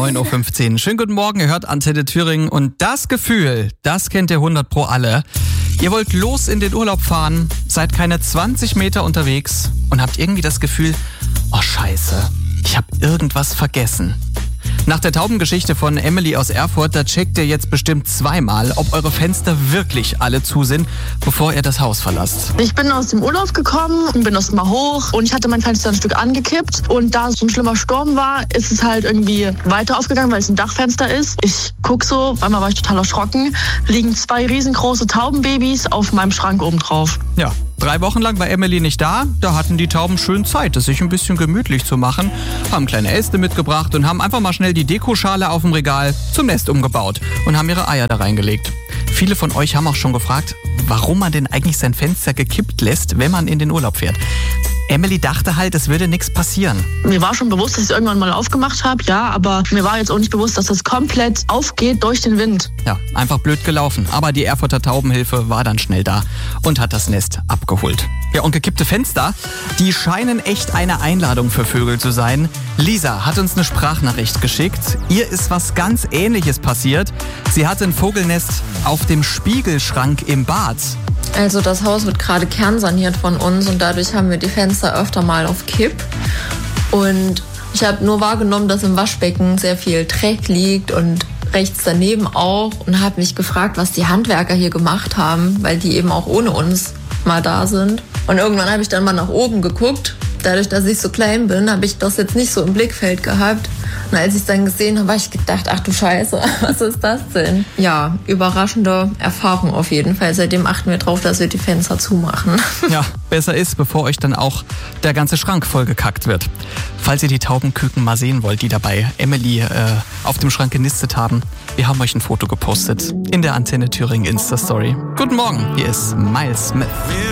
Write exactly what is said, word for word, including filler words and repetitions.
neun Uhr fünfzehn. Schönen guten Morgen, ihr hört Antenne Thüringen und das Gefühl, das kennt ihr hundert pro alle. Ihr wollt los in den Urlaub fahren, seid keine zwanzig Meter unterwegs und habt irgendwie das Gefühl, oh scheiße, ich hab irgendwas vergessen. Nach der Taubengeschichte von Emily aus Erfurt, da checkt ihr jetzt bestimmt zweimal, ob eure Fenster wirklich alle zu sind, bevor ihr das Haus verlasst. Ich bin aus dem Urlaub gekommen und bin aus dem Mal hoch und ich hatte mein Fenster ein Stück angekippt und da so ein schlimmer Sturm war, ist es halt irgendwie weiter aufgegangen, weil es ein Dachfenster ist. Ich guck so, einmal war ich total erschrocken, liegen zwei riesengroße Taubenbabys auf meinem Schrank oben drauf. Ja. Drei Wochen lang war Emily nicht da, da hatten die Tauben schön Zeit, es sich ein bisschen gemütlich zu machen, haben kleine Äste mitgebracht und haben einfach mal schnell die Dekoschale auf dem Regal zum Nest umgebaut und haben ihre Eier da reingelegt. Viele von euch haben auch schon gefragt, warum man denn eigentlich sein Fenster gekippt lässt, wenn man in den Urlaub fährt. Emily dachte halt, es würde nichts passieren. Mir war schon bewusst, dass ich es irgendwann mal aufgemacht habe, ja, aber mir war jetzt auch nicht bewusst, dass das komplett aufgeht durch den Wind. Ja, einfach blöd gelaufen. Aber die Erfurter Taubenhilfe war dann schnell da und hat das Nest abgeholt. Ja, und gekippte Fenster, die scheinen echt eine Einladung für Vögel zu sein. Lisa hat uns eine Sprachnachricht geschickt. Ihr ist was ganz Ähnliches passiert. Sie hatte ein Vogelnest auf dem Spiegelschrank im Bad. Also das Haus wird gerade kernsaniert von uns und dadurch haben wir die Fenster öfter mal auf Kipp. Und ich habe nur wahrgenommen, dass im Waschbecken sehr viel Dreck liegt und rechts daneben auch und habe mich gefragt, was die Handwerker hier gemacht haben, weil die eben auch ohne uns mal da sind. Und irgendwann habe ich dann mal nach oben geguckt. Dadurch, dass ich so klein bin, habe ich das jetzt nicht so im Blickfeld gehabt. Und als ich es dann gesehen habe, habe ich gedacht, ach du Scheiße, was ist das denn? Ja, überraschende Erfahrung auf jeden Fall. Seitdem achten wir drauf, dass wir die Fenster zumachen. Ja, besser ist, bevor euch dann auch der ganze Schrank vollgekackt wird. Falls ihr die Taubenküken mal sehen wollt, die dabei Emily äh, auf dem Schrank genistet haben, wir haben euch ein Foto gepostet in der Antenne Thüringen Insta-Story. Guten Morgen, hier ist Miles Smith.